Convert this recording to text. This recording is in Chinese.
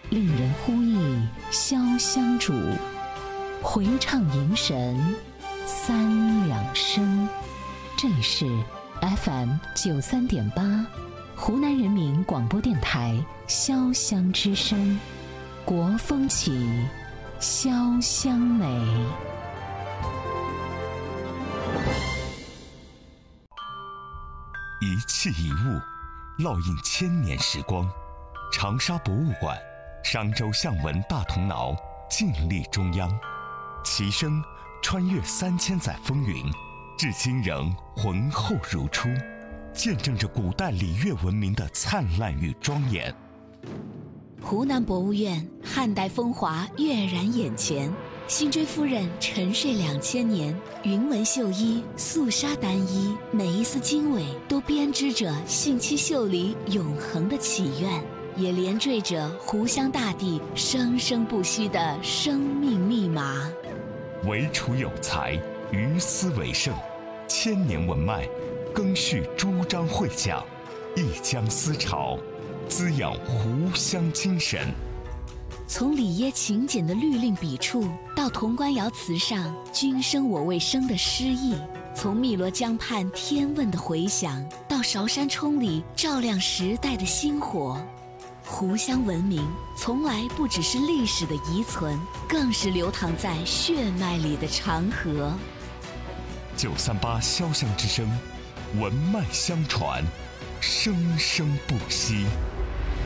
令人呼忆潇湘主，回唱迎神三两声。这里是 FM93.8 湖南人民广播电台潇湘之声，国风起，潇湘美。 一器一物，烙印千年时光。长沙博物馆、商周象纹大铜挠尽力中央，其声穿越3000载风云，至今仍浑厚如初，见证着古代礼乐文明的灿烂与庄严。 湖南博物院汉代风华跃然眼前，辛追夫人沉睡2000年，云纹绣衣、素纱单衣，每一丝经纬都编织着信息秀里永恒的祈愿，也连缀着湖湘大地生生不息的生命密码。 惟楚有才，于斯为盛，千年文脉更续朱张会讲，一江思潮，滋养湖湘精神。 从里耶勤俭的律令笔触，到潼关窑瓷上君生我未生的诗意；从汨罗江畔天问的回响，到韶山冲里照亮时代的星火。湖湘文明从来不只是历史的遗存，更是流淌在血脉里的长河。 938潇湘之声，文脉相传，生生不息。